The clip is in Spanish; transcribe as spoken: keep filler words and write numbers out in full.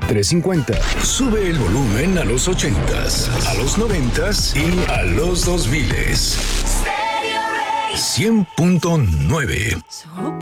tres cincuenta. Sube el volumen a los ochentas, a los noventas y a los dos miles. cien punto nueve.